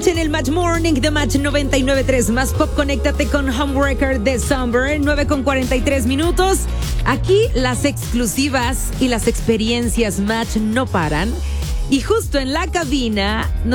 En el Match Morning de Match 99.3 Más Pop, conéctate con Homewrecker de Summer, 9:43. Aquí las exclusivas y las experiencias Match no paran. Y justo en la cabina